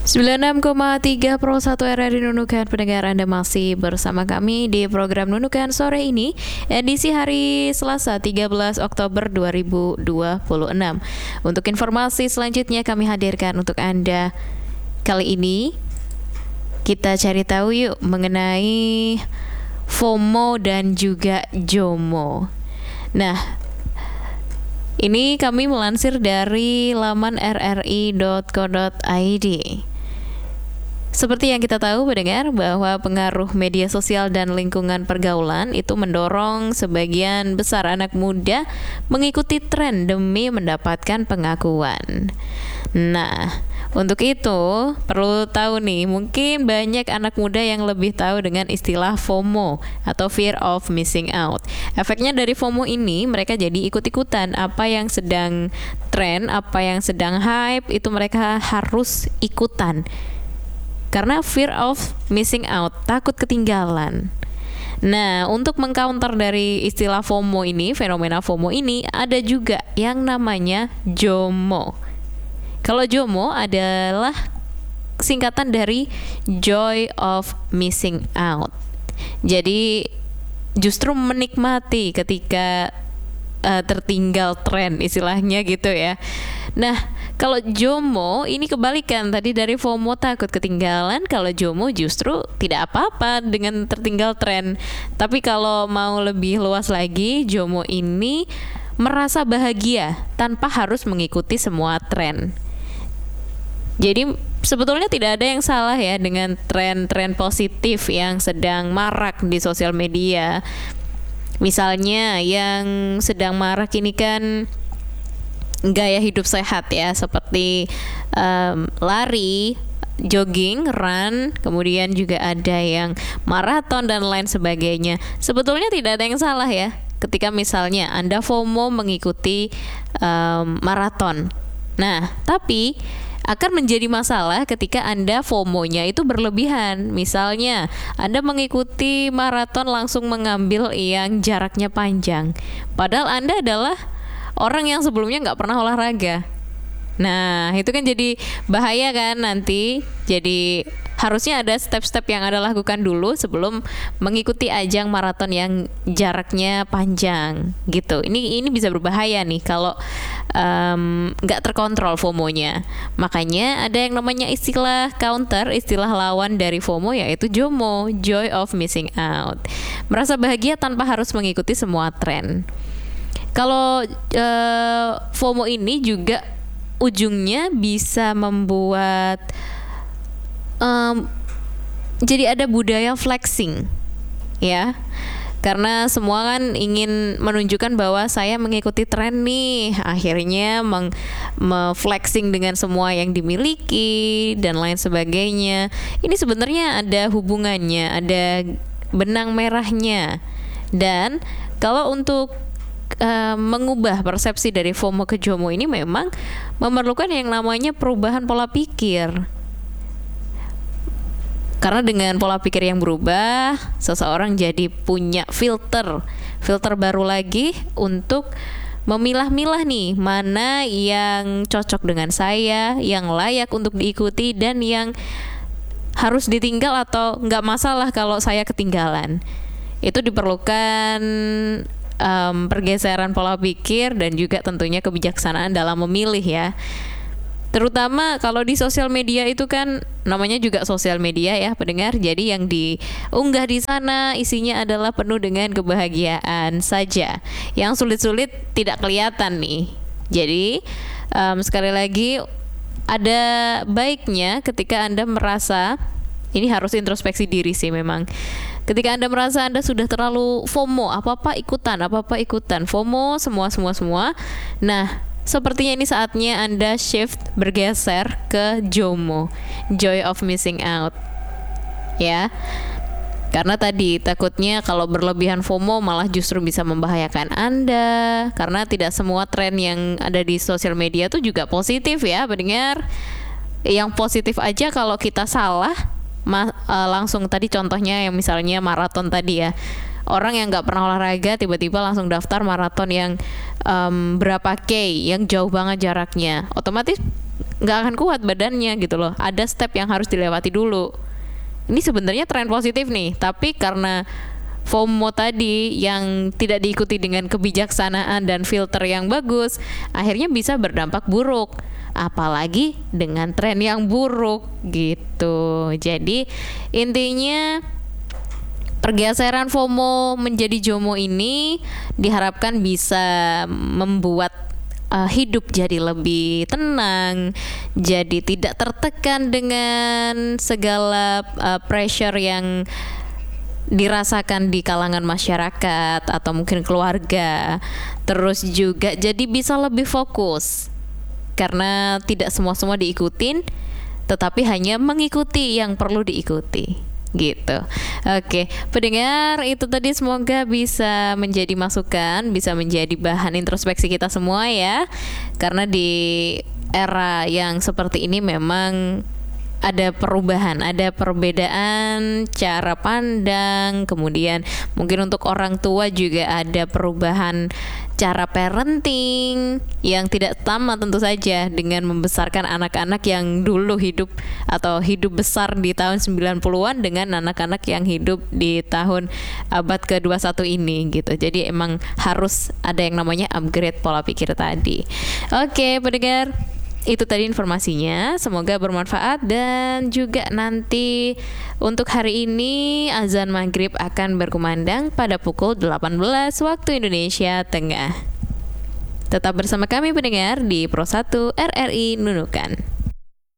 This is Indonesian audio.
96,3 Pro 1 RRI Nunukan. Pendengar, Anda masih bersama kami di program Nunukan sore ini, edisi hari Selasa 13 Oktober 2026. Untuk informasi selanjutnya kami hadirkan untuk Anda. Kali ini kita cari tahu yuk mengenai FOMO dan juga JOMO. Nah, ini kami melansir dari laman rri.co.id. Seperti yang kita tahu mendengar bahwa pengaruh media sosial dan lingkungan pergaulan itu mendorong sebagian besar anak muda mengikuti tren demi mendapatkan pengakuan. Nah, untuk itu perlu tahu nih, mungkin banyak anak muda yang lebih tahu dengan istilah FOMO atau Fear of Missing Out. Efeknya dari FOMO ini, mereka jadi ikut-ikutan apa yang sedang tren, apa yang sedang hype, itu mereka harus ikutan. Karena fear of missing out, takut ketinggalan. Nah, untuk mengcounter dari istilah FOMO ini, fenomena FOMO ini, ada juga yang namanya JOMO. Kalau JOMO adalah singkatan dari Joy of Missing Out. Jadi justru menikmati ketika tertinggal tren, istilahnya gitu ya. Nah, kalau JOMO ini kebalikan tadi dari FOMO, takut ketinggalan. Kalau JOMO justru tidak apa-apa dengan tertinggal tren. Tapi kalau mau lebih luas lagi, JOMO ini merasa bahagia tanpa harus mengikuti semua tren. Jadi sebetulnya tidak ada yang salah ya dengan tren-tren positif yang sedang marak di sosial media. Misalnya yang sedang marak ini kan gaya hidup sehat ya, seperti lari, jogging, run, kemudian juga ada yang maraton dan lain sebagainya. Sebetulnya tidak ada yang salah ya ketika misalnya Anda FOMO mengikuti maraton. Nah, tapi akan menjadi masalah ketika Anda FOMO-nya itu berlebihan. Misalnya, Anda mengikuti maraton langsung mengambil yang jaraknya panjang. Padahal Anda adalah orang yang sebelumnya nggak pernah olahraga. Nah, itu kan jadi bahaya kan nanti. Jadi harusnya ada step-step yang Anda lakukan dulu sebelum mengikuti ajang maraton yang jaraknya panjang gitu. Ini bisa berbahaya nih kalau nggak terkontrol FOMO-nya. Makanya ada yang namanya istilah counter, istilah lawan dari FOMO, yaitu JOMO, Joy of Missing Out. Merasa bahagia tanpa harus mengikuti semua tren. Kalau FOMO ini juga ujungnya bisa membuat jadi ada budaya flexing ya, karena semua kan ingin menunjukkan bahwa saya mengikuti tren nih, akhirnya flexing dengan semua yang dimiliki dan lain sebagainya. Ini sebenarnya ada hubungannya, ada benang merahnya. Dan kalau untuk mengubah persepsi dari FOMO ke JOMO ini memang memerlukan yang namanya perubahan pola pikir. Karena dengan pola pikir yang berubah, seseorang jadi punya filter baru lagi untuk memilah-milah nih mana yang cocok dengan saya, yang layak untuk diikuti, dan yang harus ditinggal atau nggak masalah kalau saya ketinggalan. Itu diperlukan pergeseran pola pikir dan juga tentunya kebijaksanaan dalam memilih ya. Terutama kalau di sosial media itu kan namanya juga sosial media ya pendengar. Jadi yang diunggah di sana isinya adalah penuh dengan kebahagiaan saja. Yang sulit-sulit tidak kelihatan nih. Jadi sekali lagi ada baiknya ketika Anda merasa, ini harus introspeksi diri sih memang. Ketika Anda merasa Anda sudah terlalu FOMO, apa-apa ikutan, FOMO semua. Nah, sepertinya ini saatnya Anda shift, bergeser ke JOMO, Joy of Missing Out. Ya. Karena tadi takutnya kalau berlebihan FOMO malah justru bisa membahayakan Anda. Karena tidak semua tren yang ada di sosial media itu juga positif ya, pendengar. Yang positif aja kalau kita salah, langsung tadi contohnya yang misalnya maraton tadi ya, orang yang nggak pernah olahraga tiba-tiba langsung daftar maraton yang berapa K, yang jauh banget jaraknya, otomatis nggak akan kuat badannya gitu loh. Ada step yang harus dilewati dulu. Ini sebenarnya tren positif nih, tapi karena FOMO tadi yang tidak diikuti dengan kebijaksanaan dan filter yang bagus, akhirnya bisa berdampak buruk. Apalagi dengan tren yang buruk gitu. Jadi intinya pergeseran FOMO menjadi JOMO ini diharapkan bisa membuat hidup jadi lebih tenang, jadi tidak tertekan dengan segala pressure yang dirasakan di kalangan masyarakat atau mungkin keluarga. Terus juga jadi bisa lebih fokus karena tidak semua diikutin, tetapi hanya mengikuti yang perlu diikuti gitu. Oke, pendengar, itu tadi semoga bisa menjadi masukan, bisa menjadi bahan introspeksi kita semua ya. Karena di era yang seperti ini memang ada perubahan, ada perbedaan cara pandang, kemudian mungkin untuk orang tua juga ada perubahan cara parenting yang tidak sama tentu saja dengan membesarkan anak-anak yang dulu hidup atau hidup besar di tahun 90-an dengan anak-anak yang hidup di tahun abad ke-21 ini gitu. Jadi emang harus ada yang namanya upgrade pola pikir tadi. Oke, pendengar, itu tadi informasinya, semoga bermanfaat. Dan juga nanti untuk hari ini azan maghrib akan berkumandang pada pukul 18 waktu Indonesia Tengah. Tetap bersama kami pendengar di Pro 1 RRI Nunukan.